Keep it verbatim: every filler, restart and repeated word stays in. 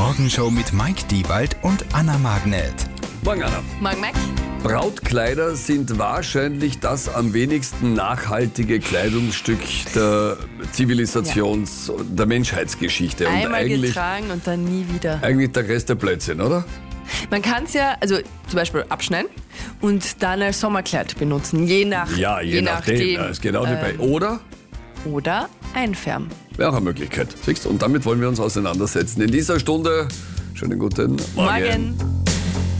Morgenshow mit Mike Diewald und Anna Magnet. Morgen, Anna. Morgen, Mike. Brautkleider sind wahrscheinlich das am wenigsten nachhaltige Kleidungsstück der Zivilisations- und der Menschheitsgeschichte. Und Einmal eigentlich, getragen und dann nie wieder. eigentlich der Rest der Blödsinn, oder? Man kann es ja, also zum Beispiel abschneiden und dann als Sommerkleid benutzen, je nach Ja, je, nachdem. nachdem. Ja, ist genau wie bei. ähm, Oder? Oder einfärben. Wäre auch eine Möglichkeit. Siehst du? Und damit wollen wir uns auseinandersetzen. In dieser Stunde, schönen guten Morgen. Morgen.